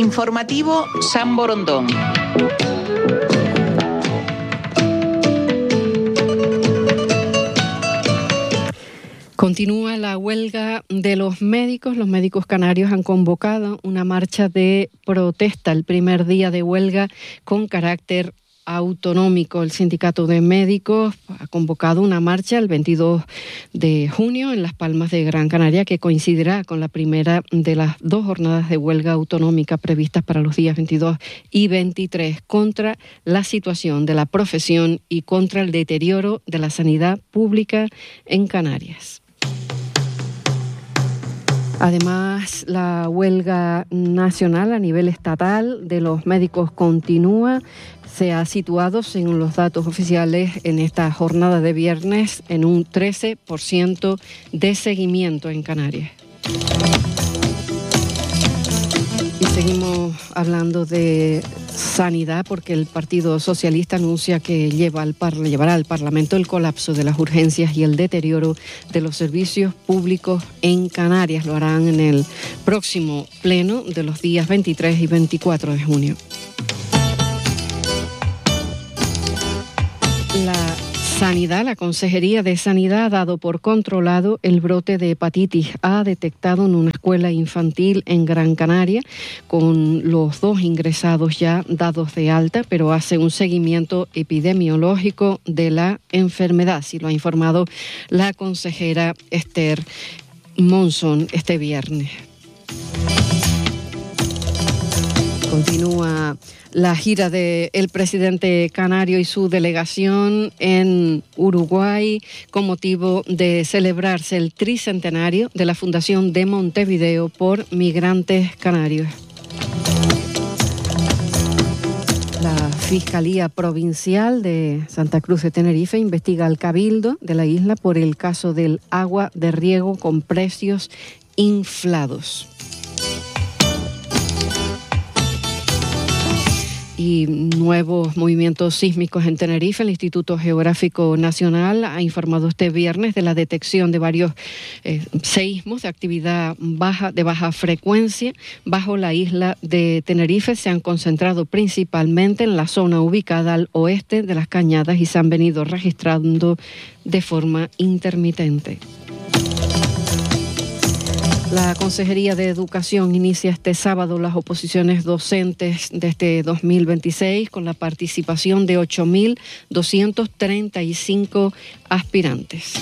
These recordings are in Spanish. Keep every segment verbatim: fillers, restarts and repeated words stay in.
Informativo San Borondón. Continúa la huelga de los médicos. Los médicos canarios han convocado una marcha de protesta, el primer día de huelga con carácter autonómico. El sindicato de médicos ha convocado una marcha el veintidós de junio en Las Palmas de Gran Canaria, que coincidirá con la primera de las dos jornadas de huelga autonómica previstas para los días veintidós y veintitrés, contra la situación de la profesión y contra el deterioro de la sanidad pública en Canarias. Además, la huelga nacional a nivel estatal de los médicos continúa. Se ha situado, según los datos oficiales, en esta jornada de viernes en un trece por ciento de seguimiento en Canarias. Y seguimos hablando de sanidad, porque el Partido Socialista anuncia que lleva al par- llevará al Parlamento el colapso de las urgencias y el deterioro de los servicios públicos en Canarias. Lo harán en el próximo pleno de los días veintitrés y veinticuatro de junio. La Sanidad, la Consejería de Sanidad ha dado por controlado el brote de hepatitis A detectado en una escuela infantil en Gran Canaria, con los dos ingresados ya dados de alta, pero hace un seguimiento epidemiológico de la enfermedad, así lo ha informado la consejera Esther Monzón este viernes. Continúa la gira del presidente canario y su delegación en Uruguay con motivo de celebrarse el tricentenario de la Fundación de Montevideo por Migrantes Canarios. La Fiscalía Provincial de Santa Cruz de Tenerife investiga al Cabildo de la isla por el caso del agua de riego con precios inflados. Y nuevos movimientos sísmicos en Tenerife. El Instituto Geográfico Nacional ha informado este viernes de la detección de varios eh, seísmos de actividad baja, de baja frecuencia bajo la isla de Tenerife. Se han concentrado principalmente en la zona ubicada al oeste de las Cañadas y se han venido registrando de forma intermitente. La Consejería de Educación inicia este sábado las oposiciones docentes de este dos mil veintiséis con la participación de ocho mil doscientos treinta y cinco aspirantes.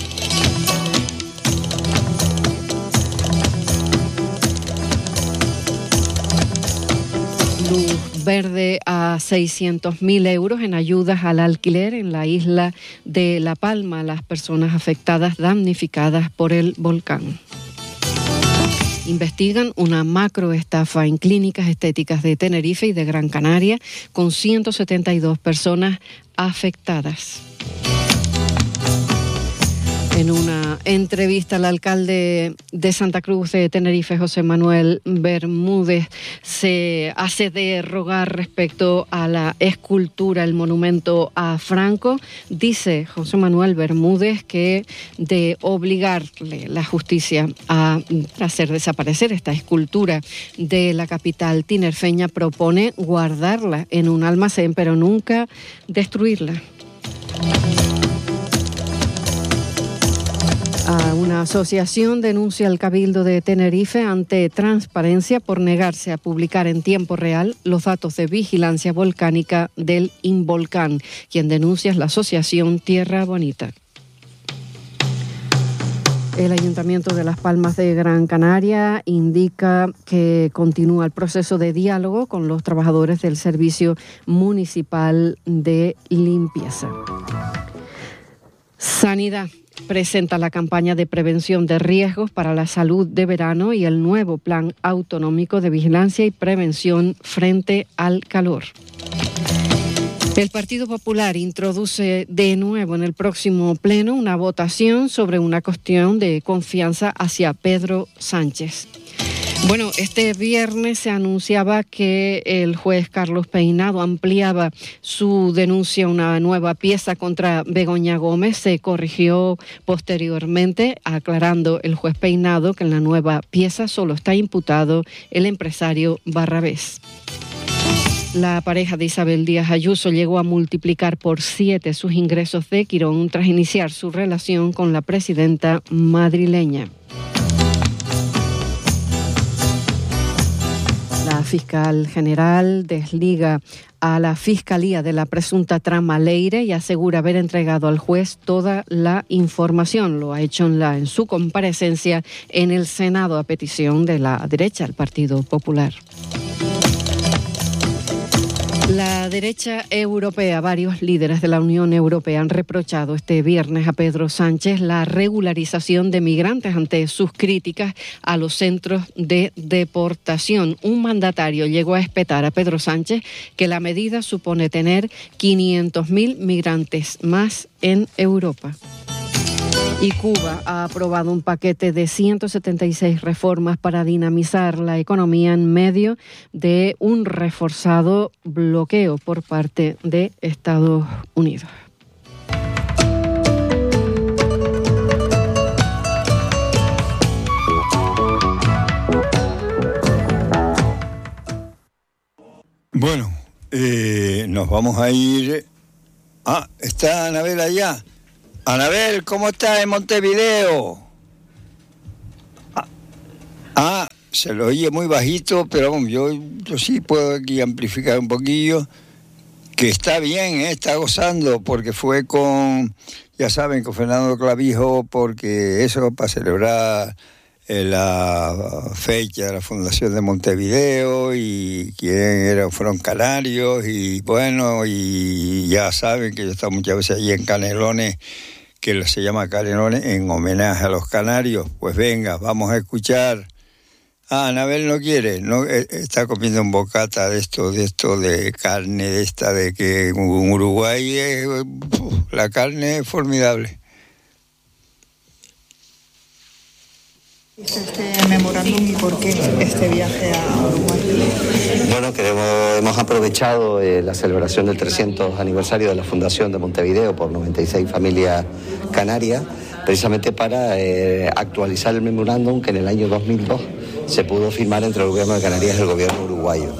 Luz verde a seiscientos mil euros en ayudas al alquiler en la isla de La Palma a las personas afectadas, damnificadas por el volcán. Investigan una macroestafa en clínicas estéticas de Tenerife y de Gran Canaria con ciento setenta y dos personas afectadas. En una entrevista, el alcalde de Santa Cruz de Tenerife, José Manuel Bermúdez, se hace de rogar respecto a la escultura, el monumento a Franco. Dice José Manuel Bermúdez que de obligarle la justicia a hacer desaparecer esta escultura de la capital tinerfeña, propone guardarla en un almacén, pero nunca destruirla. A una asociación denuncia al Cabildo de Tenerife ante Transparencia por negarse a publicar en tiempo real los datos de vigilancia volcánica del Involcán. Quien denuncia es la asociación Tierra Bonita. El Ayuntamiento de Las Palmas de Gran Canaria indica que continúa el proceso de diálogo con los trabajadores del Servicio Municipal de Limpieza. Sanidad presenta la campaña de prevención de riesgos para la salud de verano y el nuevo plan autonómico de vigilancia y prevención frente al calor. El Partido Popular introduce de nuevo en el próximo pleno una votación sobre una cuestión de confianza hacia Pedro Sánchez. Bueno, este viernes se anunciaba que el juez Carlos Peinado ampliaba su denuncia a una nueva pieza contra Begoña Gómez. Se corrigió posteriormente, aclarando el juez Peinado que en la nueva pieza solo está imputado el empresario Barrabés. La pareja de Isabel Díaz Ayuso llegó a multiplicar por siete sus ingresos de Quirón tras iniciar su relación con la presidenta madrileña. La fiscal general desliga a la Fiscalía de la presunta trama Leire y asegura haber entregado al juez toda la información. Lo ha hecho en, la, en su comparecencia en el Senado a petición de la derecha, el Partido Popular. La derecha europea, varios líderes de la Unión Europea han reprochado este viernes a Pedro Sánchez la regularización de migrantes ante sus críticas a los centros de deportación. Un mandatario llegó a espetar a Pedro Sánchez que la medida supone tener quinientos mil migrantes más en Europa. Y Cuba ha aprobado un paquete de ciento setenta y seis reformas para dinamizar la economía en medio de un reforzado bloqueo por parte de Estados Unidos. Bueno, eh, nos vamos a ir... Ah, está Anabel allá. Anabel, ¿cómo estás en Montevideo? Ah, ah, se lo oye muy bajito, pero bueno, yo, yo sí puedo aquí amplificar un poquillo. Que está bien, ¿eh? Está gozando, porque fue con, ya saben, con Fernando Clavijo, porque eso para celebrar eh, la fecha de la fundación de Montevideo, y quien eran, fueron canarios, y bueno, y ya saben que yo he estado muchas veces allí en Canelones, que se llama Canelones en homenaje a los canarios. Pues venga, vamos a escuchar. Ah, Anabel no quiere, no está comiendo un bocata de esto, de esto de carne, de esta de que en Uruguay es, la carne es formidable. Este memorándum y por qué este viaje a Uruguay. Bueno, queremos, hemos aprovechado eh, la celebración del trescientos aniversario de la Fundación de Montevideo por noventa y seis familias canarias, precisamente para eh, actualizar el memorándum que en el año dos mil dos se pudo firmar entre el gobierno de Canarias y el gobierno uruguayo.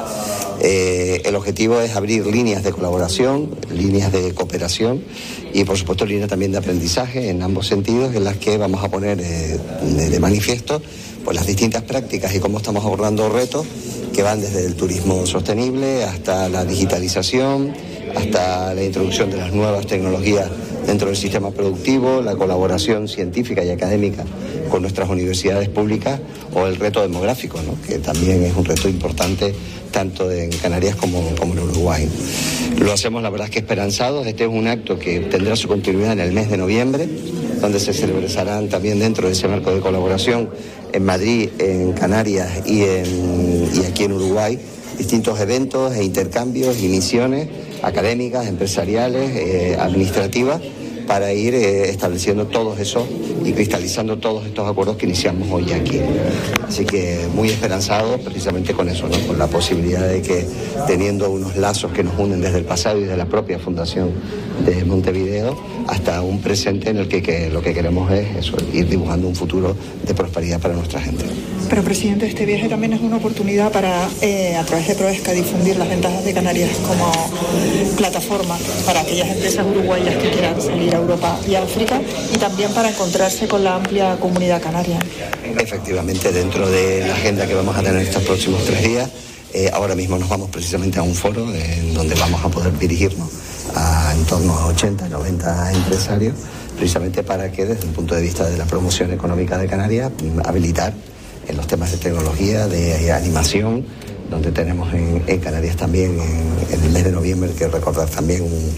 Eh, el objetivo es abrir líneas de colaboración, líneas de cooperación y por supuesto líneas también de aprendizaje en ambos sentidos, en las que vamos a poner eh, de, de manifiesto pues las distintas prácticas y cómo estamos abordando retos que van desde el turismo sostenible hasta la digitalización, hasta la introducción de las nuevas tecnologías dentro del sistema productivo, la colaboración científica y académica con nuestras universidades públicas o el reto demográfico, ¿no? Que también es un reto importante tanto en Canarias como, como en Uruguay. Lo hacemos, la verdad es que esperanzados. Este es un acto que tendrá su continuidad en el mes de noviembre, donde se celebrarán también dentro de ese marco de colaboración en Madrid, en Canarias y, en, y aquí en Uruguay, distintos eventos e intercambios y misiones académicas, empresariales, eh, administrativas, para ir eh, estableciendo todos esos y cristalizando todos estos acuerdos que iniciamos hoy aquí. Así que muy esperanzados precisamente con eso, ¿no? Con la posibilidad de que, teniendo unos lazos que nos unen desde el pasado y desde la propia Fundación de Montevideo, hasta un presente en el que, que lo que queremos es eso, ir dibujando un futuro de prosperidad para nuestra gente. Pero, presidente, este viaje también es una oportunidad para, eh, a través de Proesca, difundir las ventajas de Canarias como plataforma para aquellas empresas uruguayas que quieran salir a Europa y África, y también para encontrarse con la amplia comunidad canaria. Efectivamente, dentro de la agenda que vamos a tener estos próximos tres días, eh, ahora mismo nos vamos precisamente a un foro en donde vamos a poder dirigirnos a en torno a ochenta, noventa empresarios, precisamente para que desde el punto de vista de la promoción económica de Canarias, habilitar en los temas de tecnología, de animación, donde tenemos en, en Canarias también en, en el mes de noviembre, que recordar también un,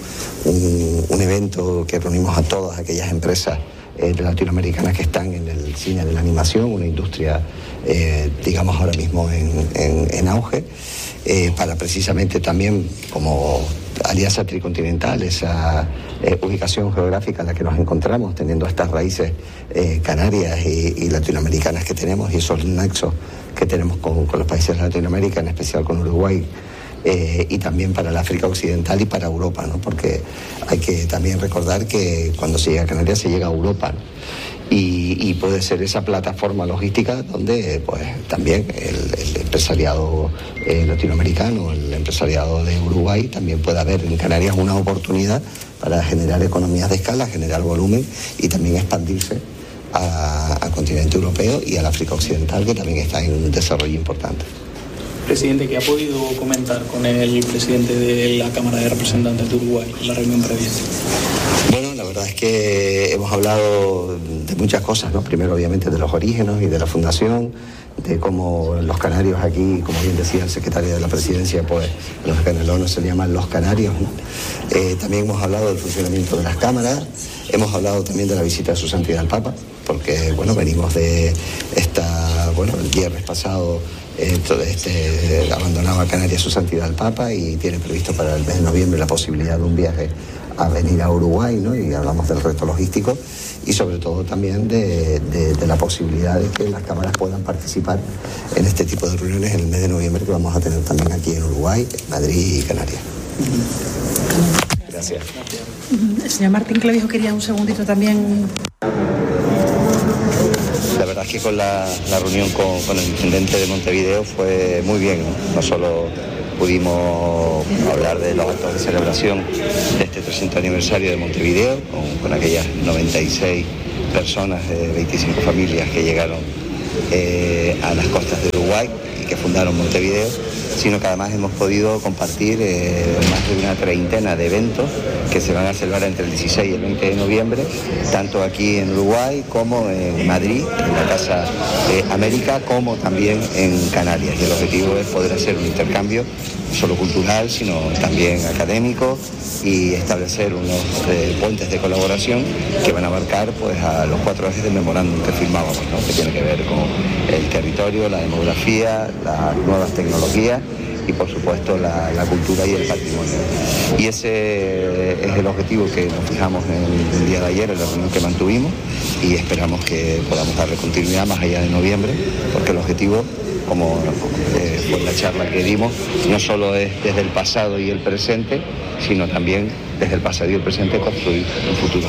un, un evento que reunimos a todas aquellas empresas eh, latinoamericanas que están en el cine de la animación, una industria, eh, digamos, ahora mismo en, en, en auge, eh, para precisamente también, como alianza tricontinental, esa eh, ubicación geográfica en la que nos encontramos, teniendo estas raíces eh, canarias y, y latinoamericanas que tenemos, y esos nexos que tenemos con, con los países de Latinoamérica, en especial con Uruguay, eh, y también para el África Occidental y para Europa, ¿no? Porque hay que también recordar que cuando se llega a Canarias se llega a Europa, ¿no? Y, y puede ser esa plataforma logística donde pues también el, el empresariado eh, latinoamericano, el empresariado de Uruguay, también pueda ver en Canarias una oportunidad para generar economías de escala, generar volumen y también expandirse al continente europeo y al África Occidental, que también está en un desarrollo importante. Presidente, ¿qué ha podido comentar con el presidente de la Cámara de Representantes de Uruguay en la reunión previa? Bueno, la verdad es que hemos hablado de muchas cosas, ¿no? Primero, obviamente, de los orígenes y de la fundación, de cómo los canarios aquí, como bien decía el secretario de la Presidencia, pues los canelones se llaman los canarios, ¿no? Eh, también hemos hablado del funcionamiento de las cámaras, hemos hablado también de la visita de Su Santidad el Papa, porque, bueno, venimos de esta, bueno, el viernes pasado, eh, este, abandonaba Canarias Su Santidad el Papa y tiene previsto para el mes de noviembre la posibilidad de un viaje a venir a Uruguay, ¿no? Y hablamos del reto logístico y sobre todo también de, de, de la posibilidad de que las cámaras puedan participar en este tipo de reuniones en el mes de noviembre, que vamos a tener también aquí en Uruguay, Madrid y Canarias. Gracias. El señor Martín Clavijo quería un segundito también. La verdad es que con la, la reunión con, con el intendente de Montevideo fue muy bien, ¿no? No solo pudimos hablar de los actos de celebración de este trescientos aniversario de Montevideo, con, con aquellas noventa y seis personas de veinticinco familias que llegaron eh, a las costas de Uruguay y que fundaron Montevideo, sino que además hemos podido compartir eh, más de una treintena de eventos que se van a celebrar entre el dieciséis y el veinte de noviembre, tanto aquí en Uruguay como en Madrid, en la Casa eh, América, como también en Canarias. Y el objetivo es poder hacer un intercambio no solo cultural, sino también académico, y establecer unos eh, puentes de colaboración que van a abarcar pues a los cuatro ejes del memorándum que firmábamos, ¿no? Que tiene que ver con el territorio, la demografía, las nuevas tecnologías y por supuesto la, la cultura y el patrimonio. Y ese es el objetivo que nos fijamos en el día de ayer, en la reunión que mantuvimos, y esperamos que podamos darle continuidad más allá de noviembre, porque el objetivo, como eh, fue la charla que dimos, no solo es desde el pasado y el presente, sino también desde el pasado y el presente construir un futuro.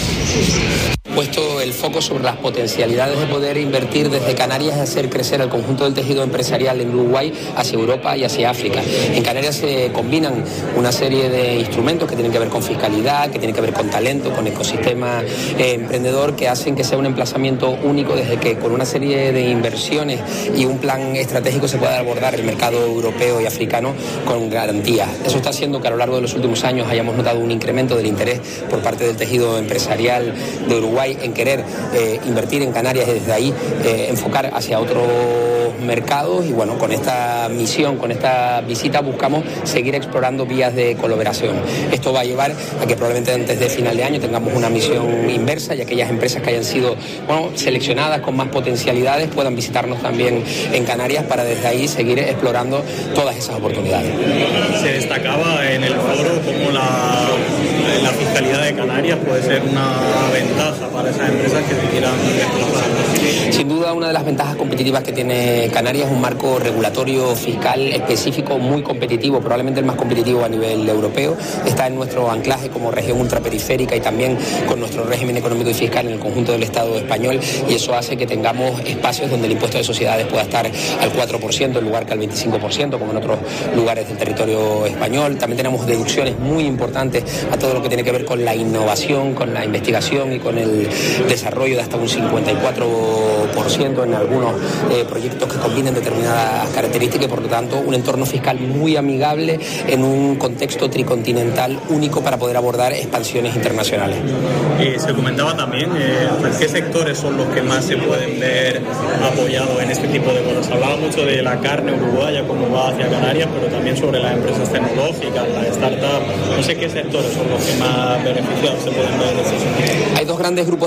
Puesto el foco sobre las potencialidades de poder invertir desde Canarias y hacer crecer el conjunto del tejido empresarial en Uruguay hacia Europa y hacia África. En Canarias se combinan una serie de instrumentos que tienen que ver con fiscalidad, que tienen que ver con talento, con ecosistema eh, emprendedor, que hacen que sea un emplazamiento único desde que con una serie de inversiones y un plan estratégico se pueda abordar el mercado europeo y africano con garantía. Eso está haciendo que a lo largo de los últimos años hayamos notado un incremento del interés por parte del tejido empresarial de Uruguay en querer eh, invertir en Canarias y desde ahí eh, enfocar hacia otros mercados. Y bueno, con esta misión, con esta visita buscamos seguir explorando vías de colaboración. Esto va a llevar a que probablemente antes de final de año tengamos una misión inversa y aquellas empresas que hayan sido bueno, seleccionadas con más potencialidades puedan visitarnos también en Canarias para desde ahí seguir explorando todas esas oportunidades. Se destacaba en el foro cómo la, la fiscalidad de Canarias puede ser una ventaja para esas empresas que se quieran desplazar. Sin duda, una de las ventajas competitivas que tiene Canarias es un marco regulatorio fiscal específico muy competitivo, probablemente el más competitivo a nivel europeo. Está en nuestro anclaje como región ultraperiférica y también con nuestro régimen económico y fiscal en el conjunto del Estado español, y eso hace que tengamos espacios donde el impuesto de sociedades pueda estar al cuatro por ciento en lugar que al veinticinco por ciento, como en otros lugares del territorio español. También tenemos deducciones muy importantes a todo lo que tiene que ver con la innovación, con la investigación y con el desarrollo de hasta un cincuenta y cuatro por ciento en algunos eh, proyectos que combinen determinadas características y por lo tanto un entorno fiscal muy amigable en un contexto tricontinental único para poder abordar expansiones internacionales. Y se comentaba también eh, qué sectores son los que más se pueden ver apoyados en este tipo de cosas. Se hablaba mucho de la carne uruguaya, cómo va hacia Canarias, pero también sobre las empresas tecnológicas, las startups. No sé qué sectores son los que más beneficiados se pueden ver en ese sentido. Hay dos grandes grupos de sectores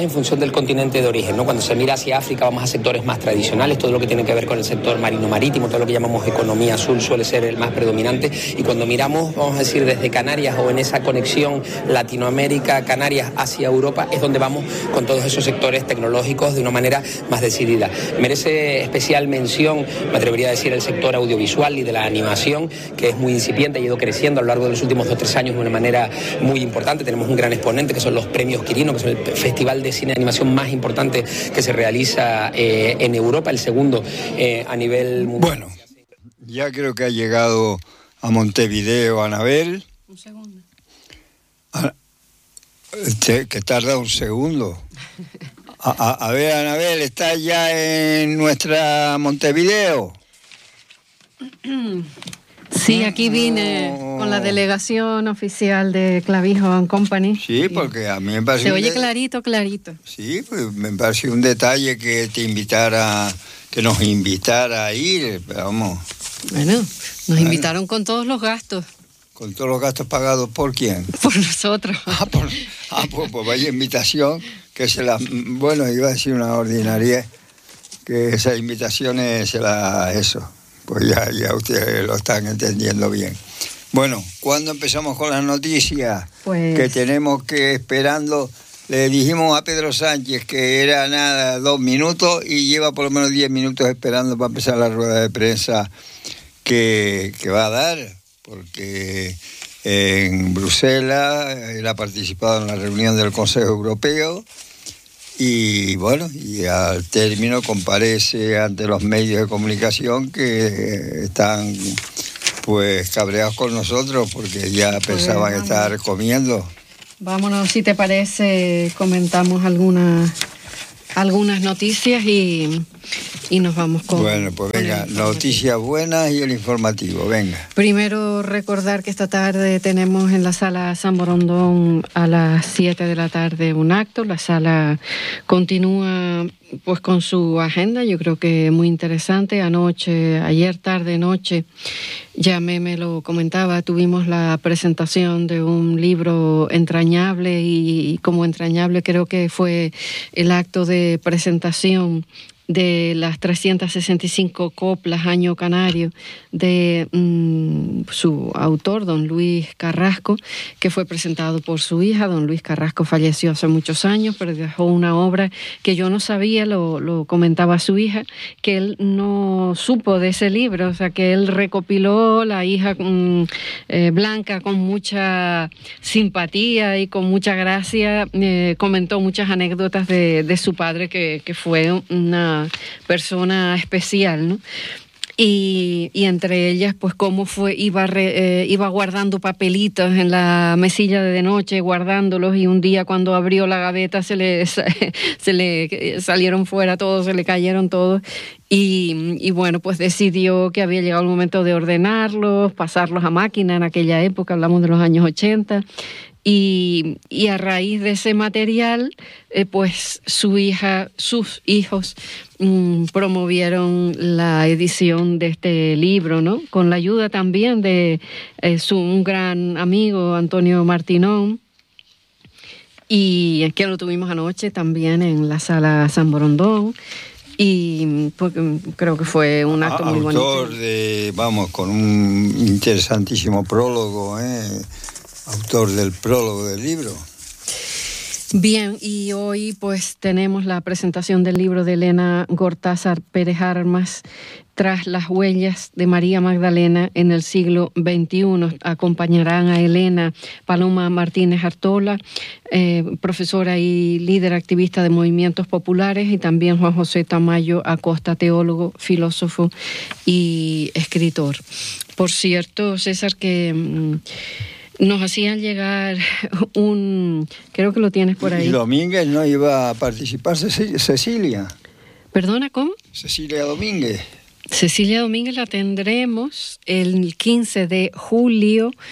en función del continente de origen, ¿no? Cuando se mira hacia África vamos a sectores más tradicionales, todo lo que tiene que ver con el sector marino-marítimo, todo lo que llamamos economía azul suele ser el más predominante, y cuando miramos, vamos a decir, desde Canarias o en esa conexión Latinoamérica, Canarias hacia Europa, es donde vamos con todos esos sectores tecnológicos de una manera más decidida. Merece especial mención, me atrevería a decir, el sector audiovisual y de la animación, que es muy incipiente, ha ido creciendo a lo largo de los últimos dos o tres años de una manera muy importante. Tenemos un gran exponente que son los premios Quirino, que son el festival de cine de animación más importante que se realiza eh, en Europa, el segundo eh, a nivel mundial. Bueno, ya creo que ha llegado a Montevideo Anabel. Un segundo. A, este, que tarda un segundo. A, a, a ver, Anabel, ¿está ya en nuestra Montevideo? Sí, aquí vine no. con la delegación oficial de Clavijo and Company. Sí, porque a mí me parece... Se oye de... clarito, clarito. Sí, pues me parece un detalle que te invitara, que nos invitara a ir, pero vamos... Bueno, nos bueno. invitaron con todos los gastos. ¿Con todos los gastos pagados por quién? Por nosotros. Ah, por, ah, pues, pues vaya invitación, que se la... Bueno, iba a decir una ordinaria, que esas invitaciones se la... eso... Pues ya, ya ustedes lo están entendiendo bien. Bueno, ¿cuándo empezamos con las noticias? Pues... Que tenemos que esperando, le dijimos a Pedro Sánchez que era nada, dos minutos y lleva por lo menos diez minutos esperando para empezar la rueda de prensa que, que va a dar, porque en Bruselas él ha participado en la reunión del Consejo Europeo. Y bueno, y al término comparece ante los medios de comunicación que están pues cabreados con nosotros porque ya pues pensaban vamos. estar comiendo. Vámonos, si te parece, comentamos algunas algunas noticias y, y nos vamos con... Bueno, pues venga, noticias buenas y el informativo, venga. Primero recordar que esta tarde tenemos en la sala San Borondón a las siete de la tarde un acto. La sala continúa pues con su agenda, yo creo que muy interesante. Anoche, ayer tarde, noche, ya me, me lo comentaba, tuvimos la presentación de un libro entrañable y, y como entrañable creo que fue el acto de presentación de las trescientas sesenta y cinco coplas Año Canario de mmm, su autor, don Luis Carrasco, que fue presentado por su hija. Don Luis Carrasco falleció hace muchos años, pero dejó una obra que yo no sabía, lo, lo comentaba su hija, que él no supo de ese libro, o sea, que él recopiló, la hija mmm, eh, Blanca, con mucha simpatía y con mucha gracia, eh, comentó muchas anécdotas de, de su padre, que, que fue una persona especial, ¿no? Y, y entre ellas, pues cómo fue, iba, re, eh, iba guardando papelitos en la mesilla de noche, guardándolos, y un día cuando abrió la gaveta se le, se le salieron fuera todos, se le cayeron todos, y, y bueno, pues decidió que había llegado el momento de ordenarlos, pasarlos a máquina en aquella época, hablamos de los años ochenta, Y, y a raíz de ese material, eh, pues su hija, sus hijos mmm, promovieron la edición de este libro, ¿no? Con la ayuda también de eh, su un gran amigo, Antonio Martinón, y que lo tuvimos anoche también en la sala San Borondón. Y pues, creo que fue un acto ah, muy bonito. Autor de, vamos, con un interesantísimo prólogo, ¿eh? Autor del prólogo del libro. Bien, y hoy pues tenemos la presentación del libro de Elena Gortázar Pérez Armas, Tras las huellas de María Magdalena en el siglo veintiuno. Acompañarán a Elena Paloma Martínez Artola, eh, profesora y líder activista de movimientos populares, y también Juan José Tamayo Acosta, teólogo, filósofo y escritor. Por cierto, César, que... Mmm, nos hacían llegar un... Creo que lo tienes por ahí. ¿Y Domínguez no iba a participar, Cecilia? ¿Perdona, cómo? Cecilia Domínguez. Cecilia Domínguez la tendremos el quince de julio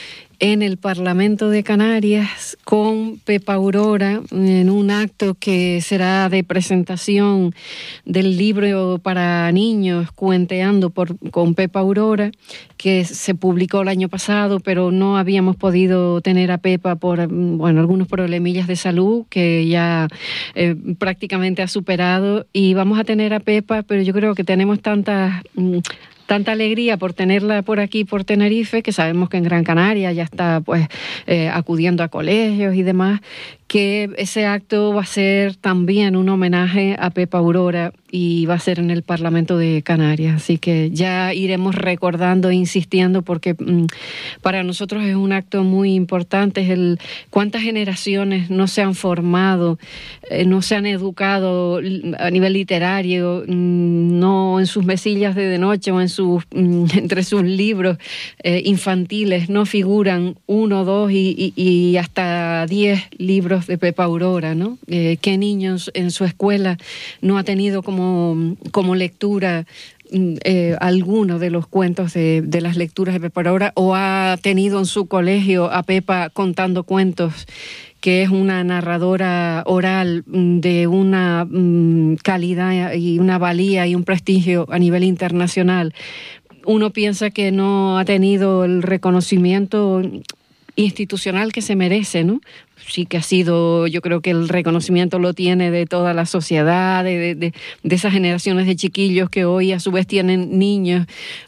en el Parlamento de Canarias con Pepa Aurora en un acto que será de presentación del libro para niños Cuenteando por, con Pepa Aurora, que se publicó el año pasado, pero no habíamos podido tener a Pepa por bueno, algunos problemillas de salud que ya eh, prácticamente ha superado, y vamos a tener a Pepa, pero yo creo que tenemos tantas... tanta alegría por tenerla por aquí, por Tenerife, que sabemos que en Gran Canaria ya está pues eh, acudiendo a colegios y demás, que ese acto va a ser también un homenaje a Pepa Aurora y va a ser en el Parlamento de Canarias. Así que ya iremos recordando e insistiendo, porque mmm, para nosotros es un acto muy importante. Es el cuántas generaciones no se han formado, eh, no se han educado a nivel literario, mmm, no en sus mesillas de, de noche o en sus mmm, entre sus libros eh, infantiles no figuran uno, dos y, y, y hasta diez libros de Pepa Aurora, ¿no? Eh, ¿Qué niños en su escuela no ha tenido como, como lectura eh, alguno de los cuentos de, de las lecturas de Pepa Aurora, o ha tenido en su colegio a Pepa contando cuentos, que es una narradora oral de una um, calidad y una valía y un prestigio a nivel internacional? Uno piensa que no ha tenido el reconocimiento institucional que se merece, ¿no? Sí que ha sido, yo creo que el reconocimiento lo tiene de toda la sociedad, de, de, de esas generaciones de chiquillos que hoy a su vez tienen niños.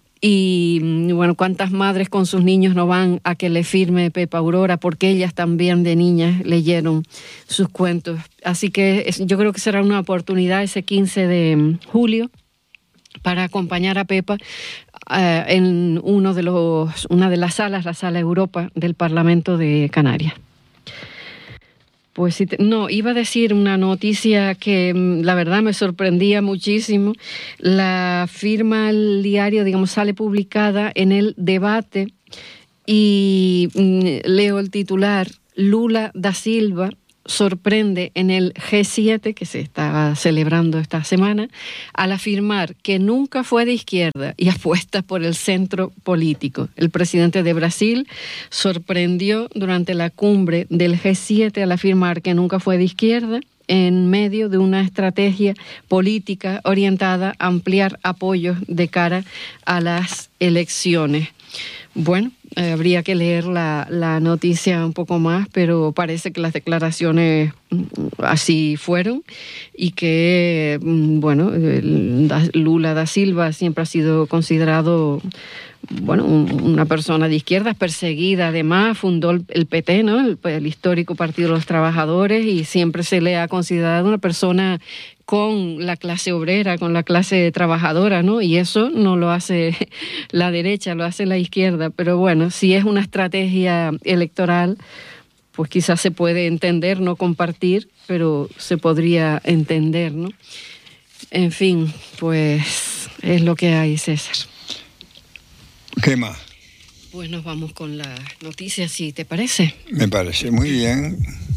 Y bueno, cuántas madres con sus niños no van a que le firme Pepa Aurora, porque ellas también de niñas leyeron sus cuentos. Así que es, yo creo que será una oportunidad ese quince de julio para acompañar a Pepa uh, en uno de los, una de las salas, la Sala Europa del Parlamento de Canarias. Pues sí, no, iba a decir una noticia que la verdad me sorprendía muchísimo. La firma el diario, digamos, sale publicada en El Debate y mm, leo el titular: Lula da Silva sorprende en el G siete, que se está celebrando esta semana, al afirmar que nunca fue de izquierda y apuesta por el centro político. El presidente de Brasil sorprendió durante la cumbre del G siete al afirmar que nunca fue de izquierda, en medio de una estrategia política orientada a ampliar apoyos de cara a las elecciones. Bueno, eh, habría que leer la, la noticia un poco más, pero parece que las declaraciones así fueron y que, bueno, Lula da Silva siempre ha sido considerado, bueno, un, una persona de izquierdas, perseguida además, fundó el, el P T, ¿no? El, el histórico Partido de los Trabajadores, y siempre se le ha considerado una persona con la clase obrera, con la clase trabajadora, ¿no? Y eso no lo hace la derecha, lo hace la izquierda. Pero bueno, si es una estrategia electoral, pues quizás se puede entender, no compartir, pero se podría entender, ¿no? En fin, pues es lo que hay, César. ¿Qué más? Pues nos vamos con las noticias, si te parece. Me parece muy bien.